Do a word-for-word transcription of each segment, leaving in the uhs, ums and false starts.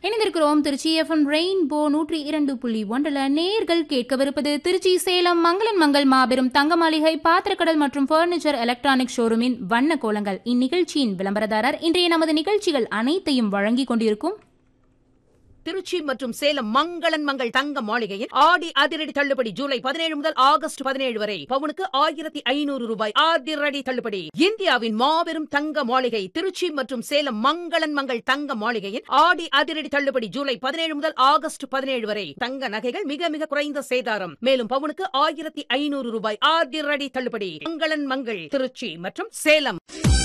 இணைந்திருக்கிறோம் Trichy FM rainbow நூற்றி இரண்டு புள்ளி ஒன்றில் நேர்கள் கேட்கவிருப்பது திருச்சி சேலம் மங்களன் மங்கள் மாபெரும் தங்க மாளிகை பாத்திரக்கடல் மற்றும் பர்னிச்சர் எலக்ட்ரானிக் ஷோரூமின் வண்ண கோலங்கள். இந்நிகழ்ச்சியின் விளம்பரதாரர் இன்றைய நமது நிகழ்ச்சிகள் அனைத்தையும் வழங்கிக் கொண்டிருக்கும் திருச்சி மற்றும் சேலம் மங்களன் மங்கள் தங்க மாளிகையில் ஆடி அதிரடி தள்ளுபடி ஜூலை பதினேழு முதல் ஆகஸ்ட் பதினேழு வரை பவுனுக்கு ஆயிரத்தி ஐநூறு ரூபாய் அதிரடி தள்ளுபடி. இந்தியாவின் மாபெரும் தங்க மாளிகை திருச்சி மற்றும் சேலம் மங்களன் மங்கள் தங்க மாளிகையில் ஆடி அதிரடி தள்ளுபடி ஜூலை பதினேழு முதல் ஆகஸ்ட் பதினேழு வரை தங்க நகைகள் மிக மிக குறைந்த சேதாரம். மேலும் பவுனுக்கு ஆயிரத்தி ஐநூறு ரூபாய் அதிரடி தள்ளுபடி. மங்களன் மங்கள் திருச்சி மற்றும் சேலம்.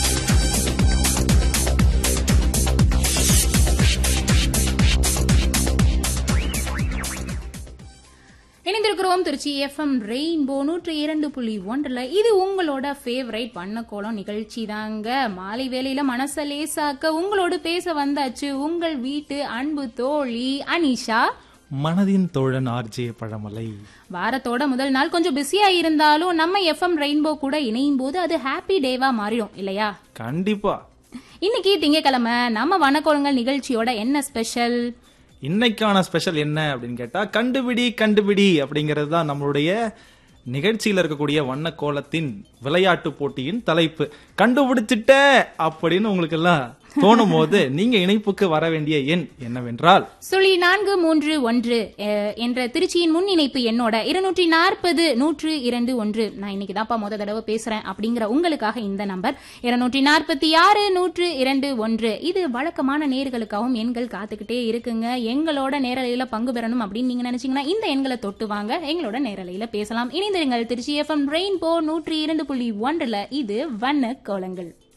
இணைந்திருக்கிறோம் திருச்சி எஃப்எம் ரெயின்போ நூற்றி இரண்டு புள்ளி ஒன்றில். இது உங்களோட ஃபேவரைட் வண்ணக்கோலம் நிகழ்ச்சி தாங்க. மாலை வேலையில மனச லேசாக்க உங்களோடு பேச வந்தாச்சு உங்கள் வீட்டு அன்பு தோழி அனிஷா, மனதின் தோழன் ஆர்ஜே பழமலை. வாரத்தோட முதல் நாள் கொஞ்சம் பிஸியா இருந்தாலும் நம்ம எஃப்எம் ரெயின்போ கூட இணையும் போது அது ஹாப்பி டேவா மாறிடும் இல்லையா? கண்டிப்பா. இன்னைக்கு திங்கக்கிழமை நம்ம வண்ணக்கோலங்கள் நிகழ்ச்சியோட என்ன ஸ்பெஷல்? இன்னைக்கான ஸ்பெஷல் என்ன அப்படின்னு கேட்டா கண்டுபிடி கண்டுபிடி அப்படிங்கிறது தான் நம்மளுடைய நிகழ்ச்சியில் இருக்கக்கூடிய வண்ண கோலத்தின் விளையாட்டு போட்டியின் தலைப்பு. கண்டுபிடிச்சிட்ட அப்படின்னு உங்களுக்கு எல்லாம் தோணும் போது நீங்க இணைப்புக்கு வர வேண்டிய எண் என்னவென்றால் சுழி நான்கு மூன்று ஒன்று என்ற திருச்சியின் முன் இணைப்பு எண்ணோட இருநூற்றி நாற்பது நூற்று இரண்டு ஒன்று. நான் இன்னைக்கு தான்ப்பா முத தடவை பேசுறேன் அப்படிங்கிற உங்களுக்காக இந்த நம்பர் இருநூற்றி நாற்பத்தி ஆறு நூற்று இரண்டு ஒன்று. இது வழக்கமான நேர்களுக்காகவும் எண்கள் காத்துக்கிட்டே இருக்குங்க. எங்களோட நேரலையில பங்கு பெறணும் அப்படின்னு நீங்க நினைச்சீங்கன்னா இந்த எண்களை தொட்டு வாங்க, எங்களோட நேரலையில பேசலாம். இணைந்திருங்கள் திருச்சி எஃப்எம் ரெயின்போ நூற்றி இரண்டு புள்ளி ஒன்றுல. இது வண்ண கோலங்கள்.